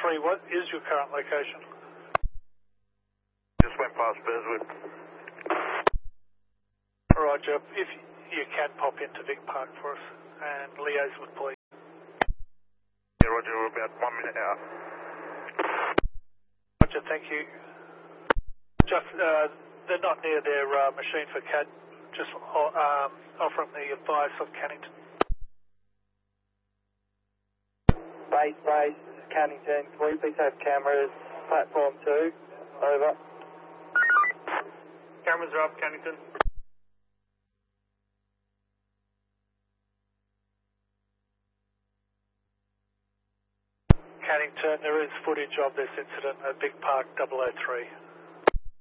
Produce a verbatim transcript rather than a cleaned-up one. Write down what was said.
three, what is your current location? Just went past Burswood. Roger. If you can pop into Vic Park for us and liaise with police. Yeah, Roger, we're about one minute out. Roger, thank you. Just, uh, they're not near their uh, machine for C A D, just um, offering the advice of Cannington. Base, base, this is Cannington. Can we please have cameras, platform two? Over. Cameras are up, Cannington. Cannington, there is footage of this incident at Vic Park double oh three.